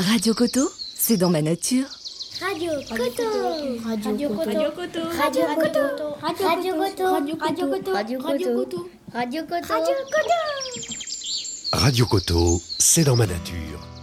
Radio Coto, c'est dans ma nature. Radio Coto. Radio Coto. Radio Coto. Radio Coto. Radio Radio Coto. Radio Coto. Radio Coto. Radio Coto. Radio Coto. Radio Coto, c'est dans ma nature.